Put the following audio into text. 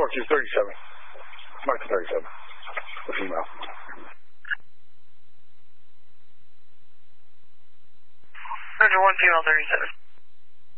talk to you. 37. Mark 37. The female. Roger, 1 female 37.